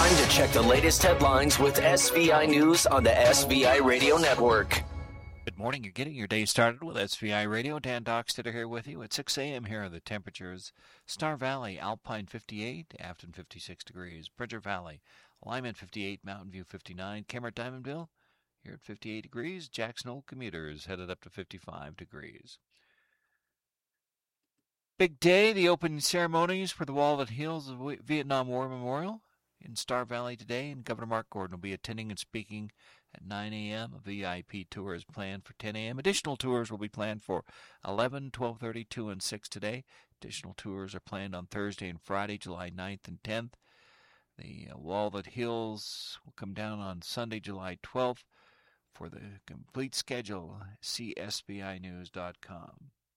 Time to check the latest headlines with SVI News on the SVI Radio Network. Good morning. You're getting your day started with SVI Radio. Dan Dockstetter here with you at 6 a.m. here. The temperatures: Star Valley, Alpine 58, Afton 56 degrees, Bridger Valley, Lyman 58, Mountain View 59, Kemmerer Diamondville here at 58 degrees, Jackson Hole commuters headed up to 55 degrees. Big day, the opening ceremonies for the Wall That Heals the Vietnam War Memorial in Star Valley today, and Governor Mark Gordon will be attending and speaking at 9 a.m. A VIP tour is planned for 10 a.m. Additional tours will be planned for 11, 12:30, 2, and 6 today. Additional tours are planned on Thursday and Friday, July 9th and 10th. The Wall That Heals will come down on Sunday, July 12th. For the complete schedule, see SBInews.com.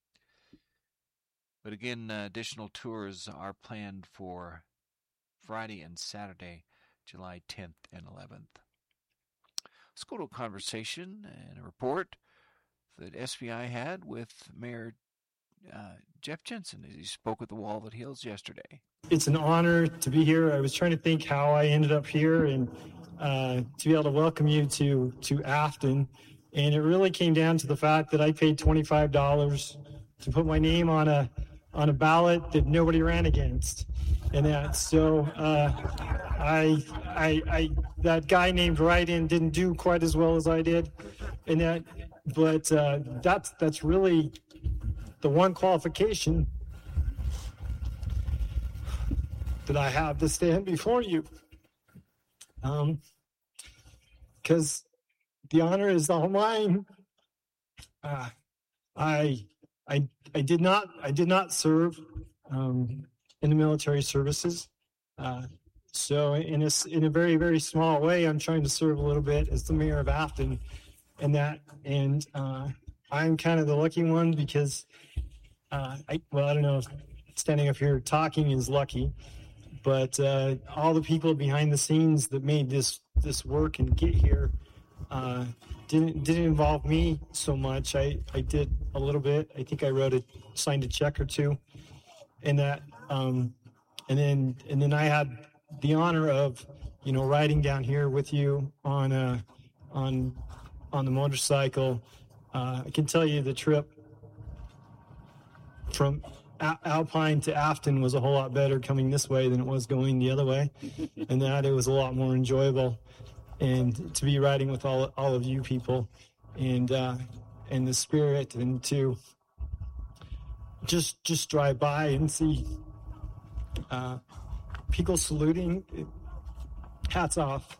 But again, additional tours are planned for Friday and Saturday, July 10th and 11th. Let's go to a conversation and a report that SVI had with Mayor Jeff Jensen as he spoke at the Wall That Heals yesterday. It's an honor to be here. I was trying to think how I ended up here and to be able to welcome you to Afton. And it really came down to the fact that I paid $25 to put my name on a ballot that nobody ran against. And that, so that guy named Write-In didn't do quite as well as I did. And that, but that's really the one qualification that I have to stand before you. Because the honor is all mine. I did not serve in the military services. So in a very, very small way, I'm trying to serve a little bit as the mayor of Afton, and I'm kind of the lucky one because I don't know if standing up here talking is lucky, but all the people behind the scenes that made this work and get here didn't involve me so much. I did a little bit. I think I signed a check or two, and that, and then I had the honor of, riding down here with you on the motorcycle. I can tell you the trip from Alpine to Afton was a whole lot better coming this way than it was going the other way, and that it was a lot more enjoyable. And to be riding with all of you people, and the spirit, and to just drive by and see people saluting, hats off,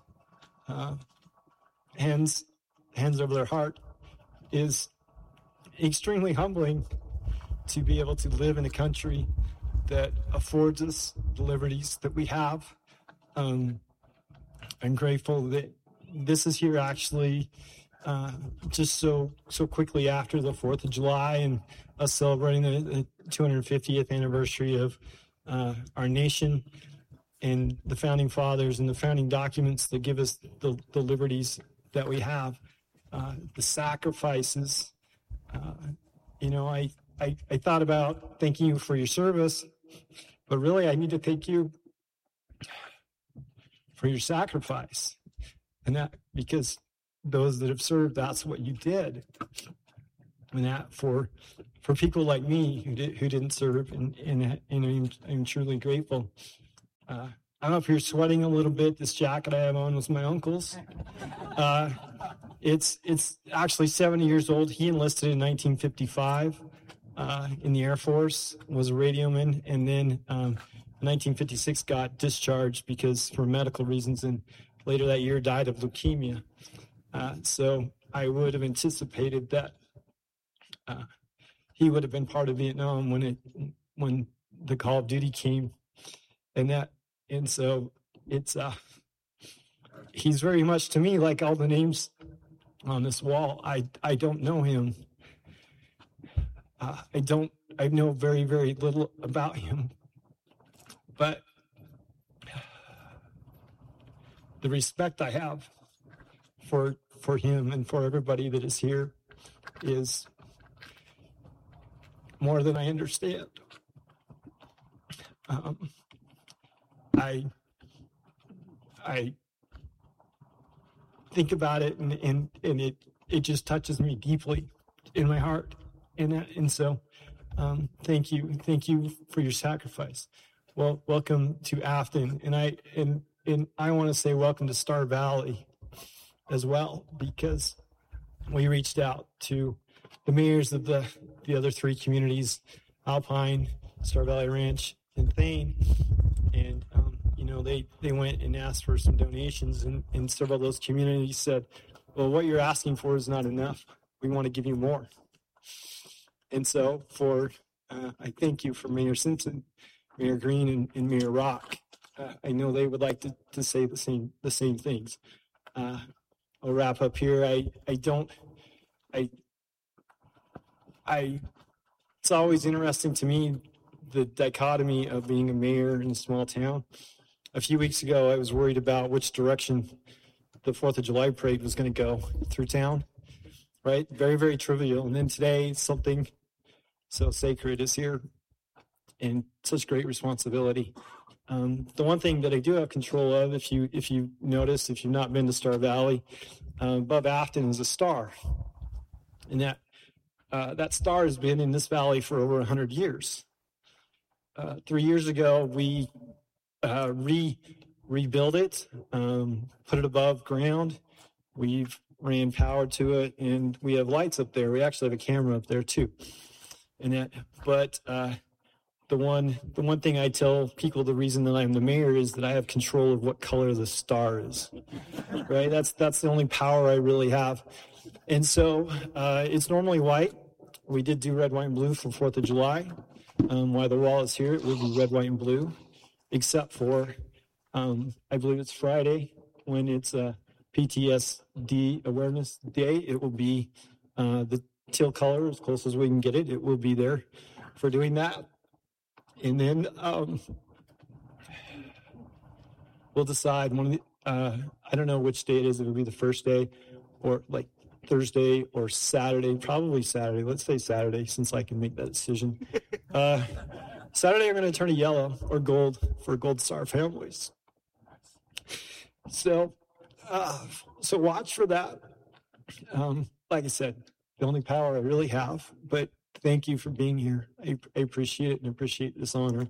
hands over their heart, is extremely humbling to be able to live in a country that affords us the liberties that we have. I'm grateful that this is here actually just so quickly after the 4th of July and us celebrating the 250th anniversary of our nation and the founding fathers and the founding documents that give us the liberties that we have, the sacrifices. I thought about thanking you for your service, but really I need to thank you for your sacrifice, and that because those that have served, that's what you did, and that for people like me who didn't serve, and I'm truly grateful. I don't know if you're sweating a little bit. This jacket I have on was my uncle's. It's actually 70 years old. He enlisted in 1955 in the Air Force, was a radioman, and then in 1956 got discharged for medical reasons, and later that year died of leukemia. So I would have anticipated that he would have been part of Vietnam when the call of duty came, and so it's he's very much to me like all the names on this wall. I don't know him. I know very, very little about him, but the respect I have for him and for everybody that is here is more than I understand. I think about it, and it just touches me deeply in my heart. And so thank you for your sacrifice. Well, welcome to Afton, and I want to say welcome to Star Valley as well, because we reached out to the mayors of the other three communities, Alpine, Star Valley Ranch, and Thane, and they went and asked for some donations, and several of those communities said, well, what you're asking for is not enough. We want to give you more. And so I thank you for Mayor Simpson, Mayor Green, and Mayor Rock. I know they would like to say the same things. I'll wrap up here. It's always interesting to me, the dichotomy of being a mayor in a small town. A few weeks ago, I was worried about which direction the 4th of July parade was going to go through town, right? Very, very trivial. And then today, something so sacred is here and such great responsibility. The one thing that I do have control of, if you notice, if you've not been to Star Valley, above Afton is a star. And that star has been in this valley for over 100 years. 3 years ago, we rebuilt it, put it above ground. We've ran power to it, and we have lights up there. We actually have a camera up there too. But the one thing I tell people, the reason that I'm the mayor is that I have control of what color the star is. Right? That's the only power I really have. And so it's normally white. We did do red, white, and blue for 4th of July. While the wall is here, it will be red, white, and blue, except for I believe it's Friday when it's PTSD Awareness Day. It will be the teal color, as close as we can get it. It will be there for doing that. And then we'll decide I don't know which day it is. It will be the first day or like Thursday or Saturday, probably Saturday. Let's say Saturday, since I can make that decision. Saturday, we're going to turn to yellow or gold for Gold Star families. So watch for that. Like I said, the only power I really have, but thank you for being here. I appreciate it and appreciate this honor.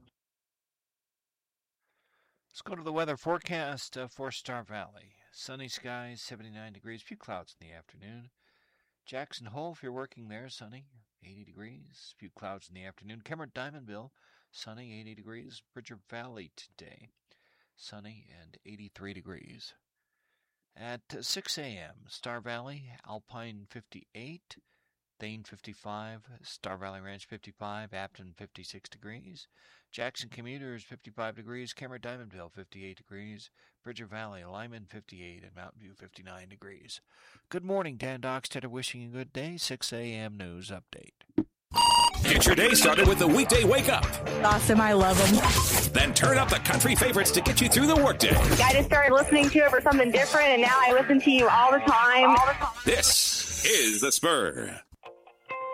Let's go to the weather forecast for Star Valley. Sunny skies, 79 degrees, few clouds in the afternoon. Jackson Hole, if you're working there, sunny, 80 degrees, few clouds in the afternoon. Cameron Diamondville, sunny, 80 degrees. Bridger Valley today, sunny and 83 degrees. At 6 a.m., Star Valley, Alpine 58, Thane 55, Star Valley Ranch 55, Afton 56 degrees, Jackson Commuters 55 degrees, Cameron Diamondville 58 degrees, Bridger Valley, Lyman 58, and Mountain View 59 degrees. Good morning, Dan Dockstetter wishing you a good day. 6 a.m. news update. Get your day started with the weekday wake up. Awesome, I love them. Then turn up the country favorites to get you through the workday. I just started listening to it for something different, and now I listen to you all the time. This is The Spur.